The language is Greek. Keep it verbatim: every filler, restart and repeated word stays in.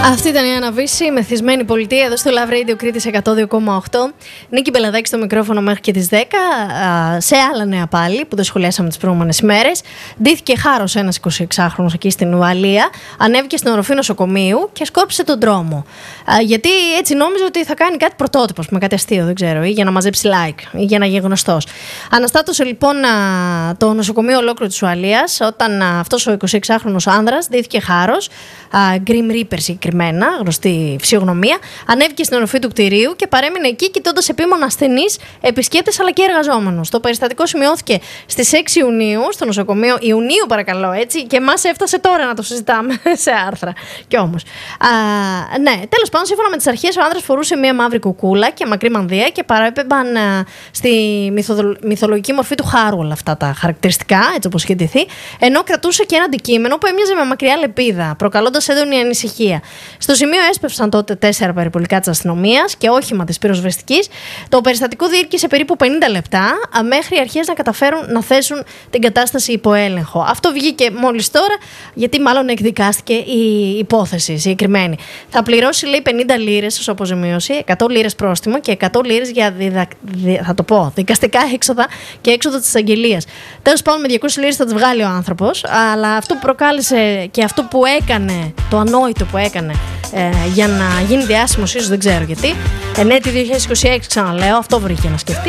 Αυτή ήταν η Άννα Βύση, μεθυσμένη πολιτεία, εδώ στο Love Radio Κρήτης εκατό δύο κόμμα οκτώ. Νίκη Μπελαδάκη στο μικρόφωνο μέχρι και τις δέκα. Σε άλλα νέα πάλι που δεν σχολιάσαμε τις προηγούμενες ημέρες. Ντύθηκε χάρος ένας εικοσιεξάχρονος εκεί στην Ουαλία. Ανέβηκε στην οροφή νοσοκομείου και σκόρπισε τον δρόμο. Γιατί έτσι νόμιζε ότι θα κάνει κάτι πρωτότυπο, με κάτι αστείο, δεν ξέρω, ή για να μαζέψει like, ή για να γίνει γνωστός. Αναστάτωσε λοιπόν το νοσοκομείο ολόκληρο της Ουαλίας όταν αυτός ο εικοσιεξάχρονος άνδρας ντύθηκε χάρος. Grim Reaper συγκεκριμένα, γνωστή φυσιογνωμία, ανέβηκε στην οροφή του κτηρίου και παρέμεινε εκεί κοιτώντας επίμονα ασθενείς, επισκέπτες αλλά και εργαζόμενους. Το περιστατικό σημειώθηκε στις έξι Ιουνίου στο νοσοκομείο Ιουνίου, παρακαλώ, έτσι, και μας έφτασε τώρα να το συζητάμε σε άρθρα. Κι όμως. Α, ναι, τέλος πάντων, σύμφωνα με τις αρχές, ο άνδρας φορούσε μία μαύρη κουκούλα και μακρύ μανδύα και παρέπεμπαν στη μυθοδο, μυθολογική μορφή του χάρου όλα αυτά τα χαρακτηριστικά, έτσι όπως είχε ντυθεί, ενώ κρατούσε και ένα αντικείμενο που έμοιαζε με μακριά λεπίδα, προκαλώντας έντονη ανησυχία. Στο σημείο έσπευσαν τότε τέσσερα περιπολικά της αστυνομίας και όχημα της πυροσβεστικής. Το περιστατικό διήρκησε περίπου πενήντα λεπτά, μέχρι οι αρχές να καταφέρουν να θέσουν την κατάσταση υπό έλεγχο. Αυτό βγήκε μόλις τώρα, γιατί μάλλον εκδικάστηκε η υπόθεση συγκεκριμένη. Θα πληρώσει, λέει, πενήντα λίρες ως αποζημίωση, εκατό λίρες πρόστιμο και εκατό λίρες για διδα... δι... θα το πω, δικαστικά έξοδα και έξοδο της αγγελίας. Τέλος πάντων, με διακόσιες λίρες θα τις βγάλει ο άνθρωπος, αλλά αυτό που προκάλεσε και αυτό που έκανε, το ανόητο που έκανε ε, για να γίνει διάσημος, ίσως δεν ξέρω γιατί, εν έτη δύο χιλιάδες είκοσι έξι, ξαναλέω, αυτό βρήκε να σκεφτεί.